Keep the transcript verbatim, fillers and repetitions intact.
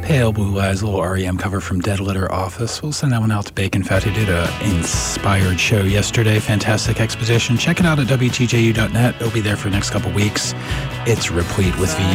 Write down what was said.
Pale Blue Eyes, a little R E M cover from Dead Letter Office. We'll send that one out to Bacon Fat, who did an inspired show yesterday. Fantastic exposition. Check it out at W T J U dot net. It'll be there for the next couple weeks. It's replete with V